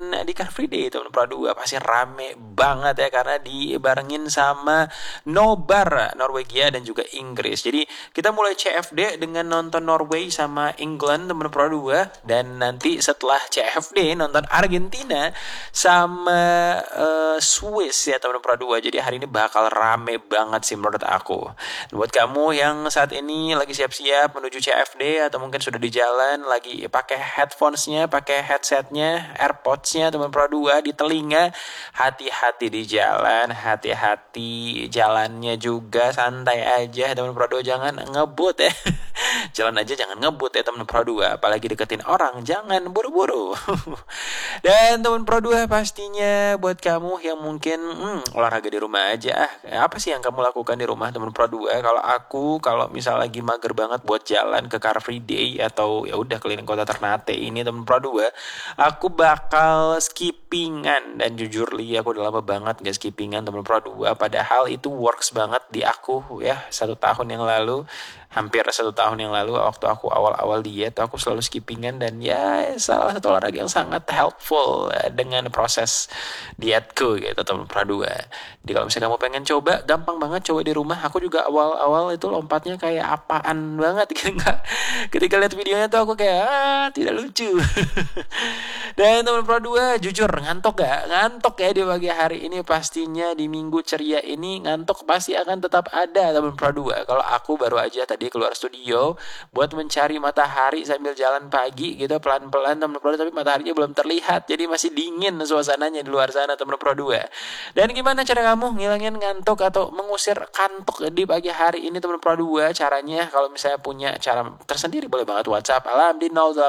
weekend di Car Free Day teman Pro 2 pasti rame banget ya, karena dibarengin sama Nobar Norwegia dan juga Inggris. Jadi kita mulai CFD dengan nonton Norway sama England teman Pro 2, dan nanti setelah CFD nonton Argentina sama Swiss ya teman Pro 2. Jadi hari ini bakal rame banget sih menurut aku. Dan buat kamu yang saat ini lagi siap-siap menuju CFD atau mungkin sudah di jalan, lagi pakai headphones-nya, pakai headset-nya, AirPods-nya teman Pro 2 di telinga, hati-hati di jalan, hati-hati jalannya juga, santai aja teman Pro 2, jangan ngebut ya. Jalan aja jangan ngebut ya teman Pro 2, apalagi deketin orang jangan buru-buru. Dan teman Pro 2 pastinya buat kamu yang mungkin olahraga di rumah aja. Apa sih yang kamu lakukan di rumah teman Pro 2? Kalau misal lagi mager banget buat jalan ke Car Free Day atau ya udah keliling kota Ternate ini teman Pro 2, aku bakal skippingan. Dan jujur li, aku udah lama banget gak skippingan teman Pro 2, padahal itu works banget di aku ya. 1 tahun yang lalu, hampir 1 tahun yang lalu, waktu aku awal-awal diet, aku selalu skippingan, dan ya salah satu olahraga yang sangat helpful dengan proses dietku gitu teman Pro 2. Jadi kalau misalnya kamu pengen coba, gampang banget coba di rumah. Aku juga awal-awal itu lompatnya kayak apaan banget gitu. Ketika lihat videonya tuh aku kayak tidak lucu. Dan teman Pro 2 jujur ngantuk gak? Ngantuk ya di pagi hari ini, pastinya di minggu ceria ini ngantuk pasti akan tetap ada teman Pro 2. Kalau aku baru aja tadi keluar studio buat mencari matahari sambil jalan pagi gitu pelan-pelan teman Pro 2, tapi mataharinya belum terlihat, jadi masih dingin suasananya di luar sana teman Pro 2. Dan gimana cara kamu ngilangin ngantuk atau mengusir kantuk di pagi hari ini teman Pro 2? Caranya kalau misalnya punya cara tersendiri boleh banget WhatsApp Alam di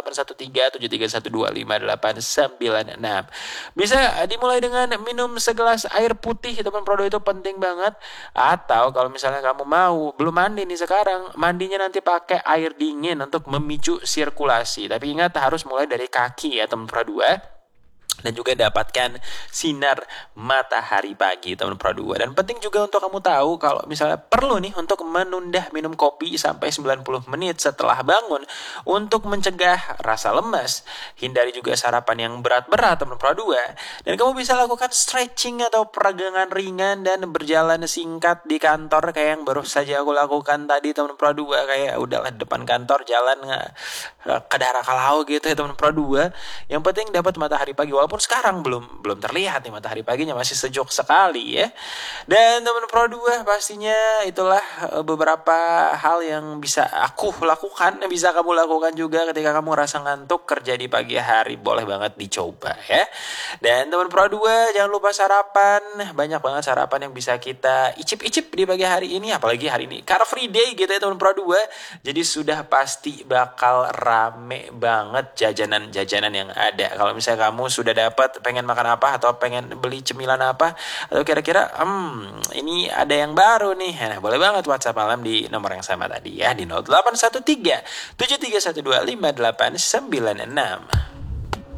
0813 731258996. Bisa dimulai dengan minum segelas air putih teman Pro 2, itu penting banget. Atau kalau misalnya kamu mau belum mandi nih sekarang, mandinya nanti pakai air dingin untuk memicu sirkulasi. Tapi ingat harus mulai dari kaki ya teman Pro 2. Dan juga dapatkan sinar matahari pagi teman Pro 2. Dan penting juga untuk kamu tahu kalau misalnya perlu nih untuk menunda minum kopi sampai 90 menit setelah bangun untuk mencegah rasa lemas. Hindari juga sarapan yang berat-berat teman Pro 2. Dan kamu bisa lakukan stretching atau peregangan ringan dan berjalan singkat di kantor kayak yang baru saja aku lakukan tadi teman Pro 2. Kayak udahlah depan kantor jalan ke daerah Kalau gitu ya teman Pro 2. Yang penting dapat matahari pagi, walaupun sekarang belum terlihat nih matahari paginya, masih sejuk sekali ya. Dan teman Pro 2 pastinya itulah beberapa hal yang bisa aku lakukan, bisa kamu lakukan juga ketika kamu rasa ngantuk kerja di pagi hari. Boleh banget dicoba ya. Dan teman Pro 2 jangan lupa sarapan, banyak banget sarapan yang bisa kita icip-icip di pagi hari ini, apalagi hari ini Car Free Day gitu ya teman Pro 2. Jadi sudah pasti bakal rame banget jajanan-jajanan yang ada. Kalau misalnya kamu sudah dapat pengen makan apa atau pengen beli cemilan apa, atau kira-kira ini ada yang baru nih, nah boleh banget WhatsApp Alam di nomor yang sama tadi ya, di 0813 73125896.